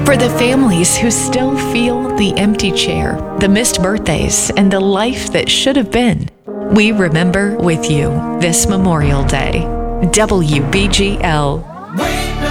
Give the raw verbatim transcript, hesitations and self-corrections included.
For the families who still feel the empty chair, the missed birthdays, and the life that should have been, we remember with you this Memorial Day. W B G L.